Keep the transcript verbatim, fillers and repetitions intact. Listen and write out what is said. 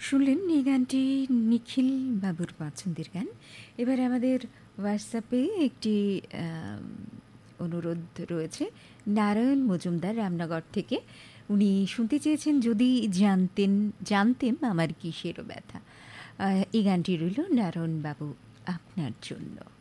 শুনলেন এই গানটি নিখিল বাবুর পছন্দের গান। এবারে আমাদের হোয়াটসঅ্যাপে একটি আম, অনুরোধ রয়েছে নারায়ণ মজুমদার রামনগর থেকে। উনি শুনতে চেয়েছেন যদি জানতেন জানতেম আমার কিসের ব্যথা। আহ, এই গানটি রইল নারায়ণ বাবু আপনার জন্য।